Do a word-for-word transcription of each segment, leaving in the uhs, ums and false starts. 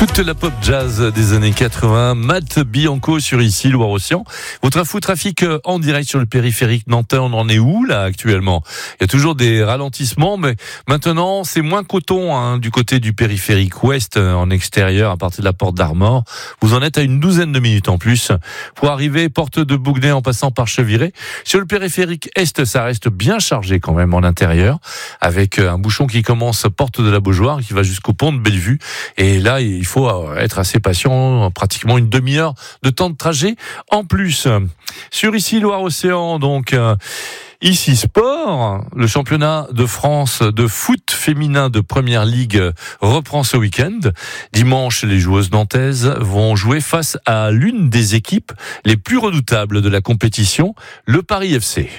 Toute la pop jazz des années quatre-vingts, Matt Bianco sur Ici, Loire-Océan. Votre info trafic en direct sur le périphérique nantais, on en est où là actuellement? Il y a toujours des ralentissements, mais maintenant c'est moins coton hein, du côté du périphérique ouest en extérieur à partir de la porte d'Armor. Vous en êtes à une douzaine de minutes en plus pour arriver porte de Bouguenais en passant par Cheviré. Sur le périphérique est, ça reste bien chargé quand même en intérieur avec un bouchon qui commence porte de la Beaujoire qui va jusqu'au pont de Bellevue. Et là, il faut être assez patient, pratiquement une demi-heure de temps de trajet en plus. Sur Ici, Loire-Océan, donc, euh, Ici Sport, le championnat de France de foot féminin de Première Ligue reprend ce week-end. Dimanche, les joueuses nantaises vont jouer face à l'une des équipes les plus redoutables de la compétition, le Paris F C.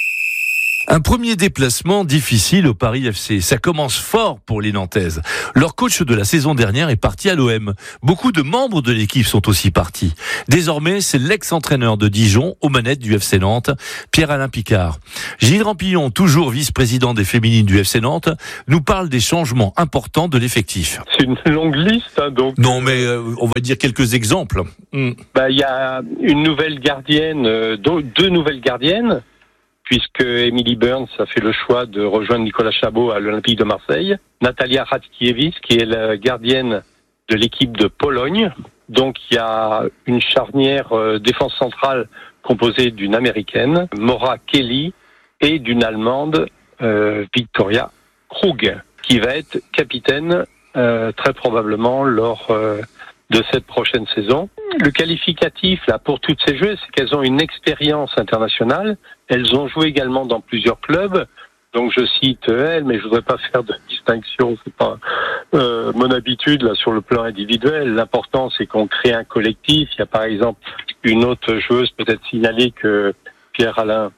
Un premier déplacement difficile au Paris F C. Ça commence fort pour les Nantaises. Leur coach de la saison dernière est parti à l'O M. Beaucoup de membres de l'équipe sont aussi partis. Désormais, c'est l'ex-entraîneur de Dijon aux manettes du F C Nantes, Pierre-Alain Picard. Gilles Rampillon, toujours vice-président des féminines du F C Nantes, nous parle des changements importants de l'effectif. C'est une longue liste, hein, donc. Non, mais euh, on va dire quelques exemples. Mm. Bah, il y a une nouvelle gardienne, euh, deux nouvelles gardiennes. Puisque Emily Burns a fait le choix de rejoindre Nicolas Chabot à l'Olympique de Marseille. Natalia Radkiewicz, qui est la gardienne de l'équipe de Pologne. Donc il y a une charnière euh, défense centrale composée d'une Américaine, Maura Kelly, et d'une Allemande, euh, Victoria Krug, qui va être capitaine euh, très probablement lors euh, de cette prochaine saison. Le qualificatif là pour toutes ces joueuses, c'est qu'elles ont une expérience internationale. Elles ont joué également dans plusieurs clubs. Donc je cite elles, mais je voudrais pas faire de distinction. C'est pas euh, mon habitude là sur le plan individuel. L'important c'est qu'on crée un collectif. Il y a par exemple une autre joueuse peut-être signalée que Pierre-Alain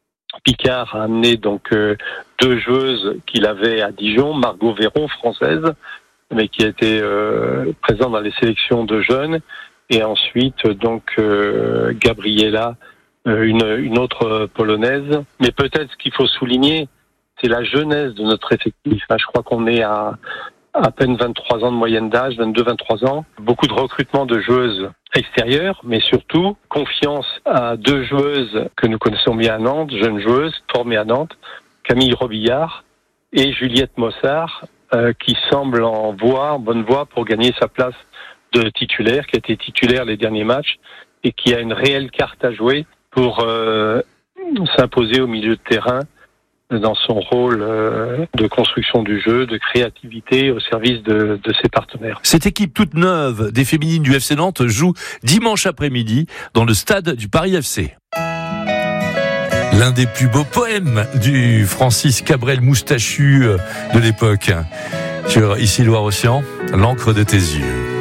Picard a amené donc euh, deux joueuses qu'il avait à Dijon, Margot Véron, française, mais qui a été euh, présente dans les sélections de jeunes. Et ensuite, donc, euh, Gabriela, euh, une, une autre polonaise. Mais peut-être ce qu'il faut souligner, c'est la jeunesse de notre effectif. Là, je crois qu'on est à à peine vingt-trois ans de moyenne d'âge, vingt-deux vingt-trois ans. Beaucoup de recrutement de joueuses extérieures, mais surtout confiance à deux joueuses que nous connaissons bien à Nantes, jeunes joueuses formées à Nantes, Camille Robillard et Juliette Mossard, euh, qui semble en voie, en bonne voie pour gagner sa place de titulaire, qui a été titulaire les derniers matchs et qui a une réelle carte à jouer pour euh, s'imposer au milieu de terrain dans son rôle euh, de construction du jeu, de créativité au service de, de ses partenaires. Cette équipe toute neuve des féminines du F C Nantes joue dimanche après-midi dans le stade du Paris F C. L'un des plus beaux poèmes du Francis Cabrel moustachu de l'époque. Sur Ici Loire-Océan, l'encre de tes yeux.